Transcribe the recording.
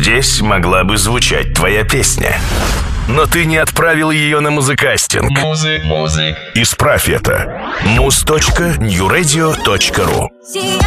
Здесь могла бы звучать твоя песня. Но ты не отправил ее на музыкастинг. Исправь это. muz.newradio.ru